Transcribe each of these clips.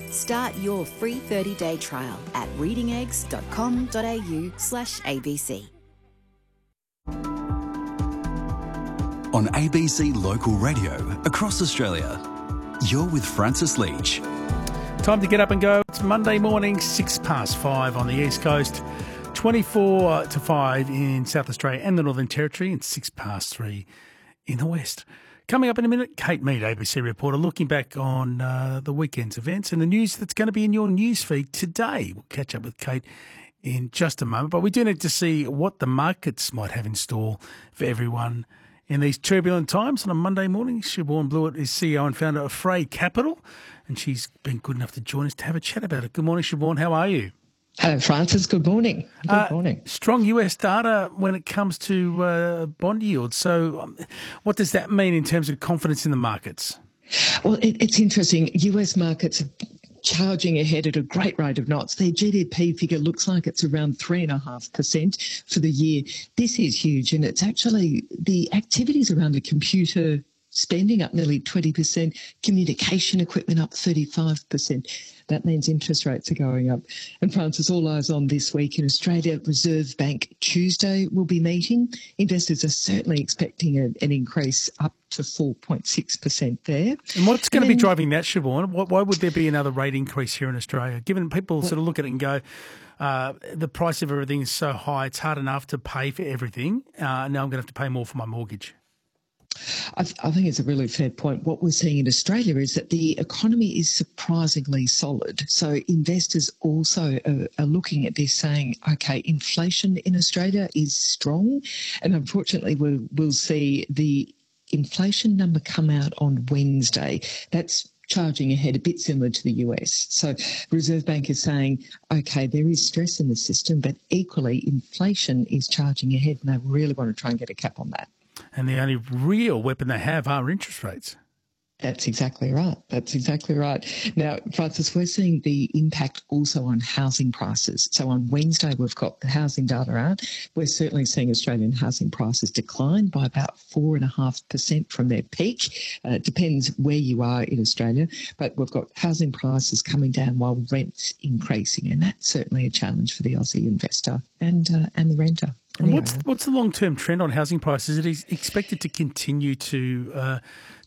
Start your free 30-day trial at readingeggs.com.au/ABC. On ABC Local Radio across Australia, you're with Francis Leach. Time to get up and go. It's Monday morning, 5:06 on the East Coast, 24 to 5 in South Australia and the Northern Territory, and 3:06 in the West. Coming up in a minute, Kate Mead, ABC reporter, looking back on the weekend's events and the news that's going to be in your newsfeed today. We'll catch up with Kate in just a moment, but we do need to see what the markets might have in store for everyone in these turbulent times. On a Monday morning, Siobhan Blewett is CEO and founder of Frey Capital, and she's been good enough to join us to have a chat about it. Good morning, Siobhan. How are you? Hello, Francis. Good morning. Good morning. Strong US data when it comes to bond yields. So what does that mean in terms of confidence in the markets? Well, it's interesting. US markets are charging ahead at a great rate of knots. Their GDP figure looks like it's around 3.5% for the year. This is huge, and it's actually the activities around the computer spending up nearly 20%, communication equipment up 35%. That means interest rates are going up. And Francis, all eyes on this week in Australia. Reserve Bank Tuesday will be meeting. Investors are certainly expecting an increase up to 4.6% there. And what's going to be driving that, Siobhan? Why would there be another rate increase here in Australia? Given people sort of look at it and go, the price of everything is so high, it's hard enough to pay for everything. Now I'm going to have to pay more for my mortgage. I think it's a really fair point. What we're seeing in Australia is that the economy is surprisingly solid. So investors also are looking at this saying, okay, inflation in Australia is strong. And unfortunately, we'll see the inflation number come out on Wednesday. That's charging ahead, a bit similar to the US. So Reserve Bank is saying, okay, there is stress in the system, but equally inflation is charging ahead, and they really want to try and get a cap on that. And the only real weapon they have are interest rates. That's exactly right. That's exactly right. Now, Francis, we're seeing the impact also on housing prices. So on Wednesday, we've got the housing data out. We're certainly seeing Australian housing prices decline by about 4.5% from their peak. It depends where you are in Australia, but we've got housing prices coming down while rents increasing, and that's certainly a challenge for the Aussie investor and the renter. And what's the long-term trend on housing prices? Is it expected to continue to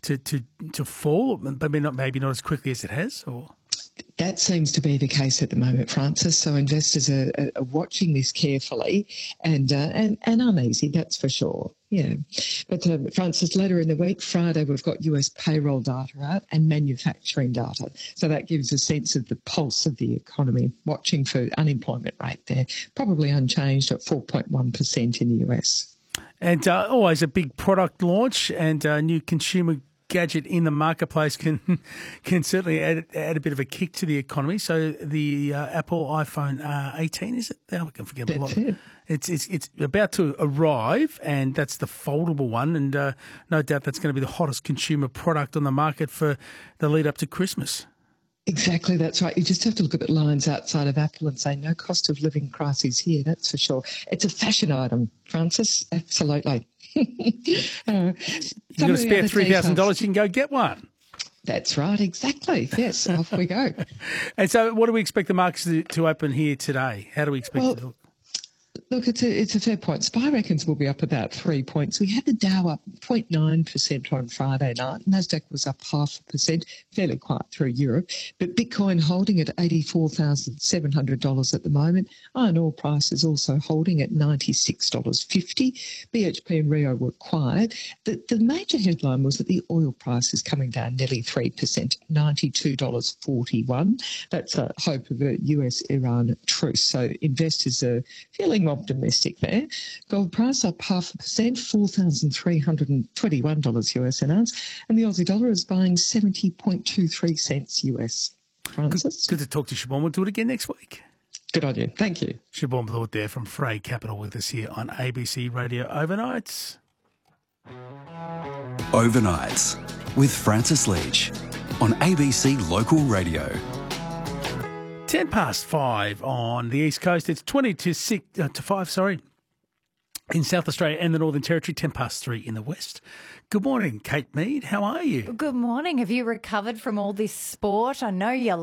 fall, but maybe not as quickly as it has, or? That seems to be the case at the moment, Francis. So investors are watching this carefully and uneasy, that's for sure. Yeah. But Francis, later in the week, Friday, we've got US payroll data out and manufacturing data. So that gives a sense of the pulse of the economy. Watching for unemployment rate there, probably unchanged at 4.1% in the US. And always a big product launch and a new consumer gadget in the marketplace can certainly add a bit of a kick to the economy. So the Apple iPhone 18, is it? I can forget a lot. It's about to arrive, and that's the foldable one. And no doubt that's going to be the hottest consumer product on the market for the lead up to Christmas. Exactly, that's right. You just have to look at the lines outside of Apple and say, no cost of living crisis here, that's for sure. It's a fashion item, Francis, absolutely. You've got to spare $3,000, you can go get one. That's right, exactly. Yes, off we go. And so what do we expect the markets to open here today? How do we expect it to look? Look, it's a fair point. SPI reckons will be up about 3 points. We had the Dow up 0.9% on Friday night. Nasdaq was up 0.5%, fairly quiet through Europe. But Bitcoin holding at $84,700 at the moment. Iron ore prices also holding at $96.50. BHP and Rio were quiet. The major headline was that the oil price is coming down nearly 3%, $92.41. That's a hope of a US-Iran truce. So investors are feeling optimistic there. Gold price up 0.5%, $4,321 US an ounce, and the Aussie dollar is buying 70.23 cents US. Francis? Good to talk to Siobhan. We'll do it again next week. Good idea. Thank you. Siobhan Blewett there from Frey Capital with us here on ABC Radio Overnights. Overnights with Francis Leach on ABC Local Radio. 5:10 on the East Coast. It's 20 to 5, in South Australia and the Northern Territory, 3:10 in the West. Good morning, Kate Mead. How are you? Good morning. Have you recovered from all this sport? I know you